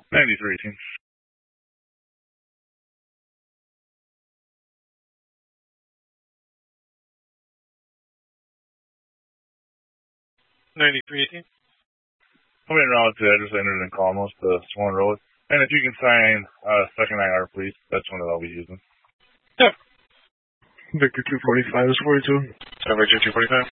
9318. 9318. I'm in route to address entered in Colmos to Swan Road. And if you can sign second IR, please. That's one that I'll be using. Yeah. Victor 245 is 42. Victor 245.